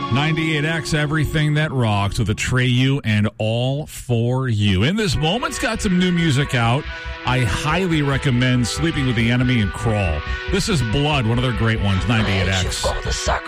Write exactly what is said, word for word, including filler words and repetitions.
ninety-eight X, everything that rocks with Atreyu and All For You. In this moment, it's got some new music out. I highly recommend Sleeping with the Enemy and Crawl. This is Blood, one of their great ones, ninety-eight X. For the sacrifice.